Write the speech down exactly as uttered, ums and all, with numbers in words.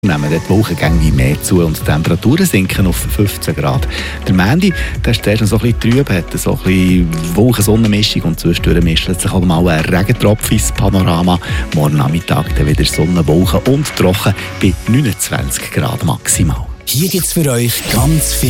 nehmen die Wolkengänge wie mehr zu und die Temperaturen sinken auf fünfzehn Grad. Der Mandy, der ist zuerst noch so ein bisschen trüb, hat so ein bisschen Wolken-Sonnenmischung und zwischendurch mischt sich auch mal ein Regentropfen ins Panorama. Morgen Nachmittag dann wieder Sonne, Wolken und trocken bei neunundzwanzig Grad maximal. Hier gibt es für euch ganz viel